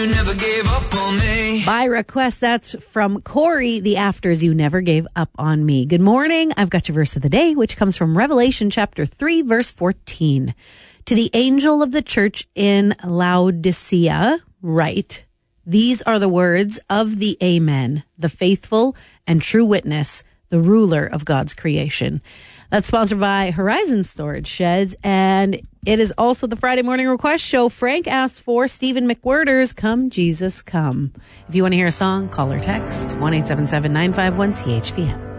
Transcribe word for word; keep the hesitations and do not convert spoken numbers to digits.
you never gave up on me. By request, that's from Corey, the Afters, You Never Gave Up on Me. Good morning. I've got your verse of the day, which comes from Revelation chapter three, verse fourteen. To the angel of the church in Laodicea, write, these are the words of the Amen, the faithful and true witness, the ruler of God's creation. That's sponsored by Horizon Storage Sheds, and it is also the Friday Morning Request Show. Frank asked for Stephen McWhirter's Come Jesus Come. If you want to hear a song, call or text one eight seven seven, nine five one, C H V M.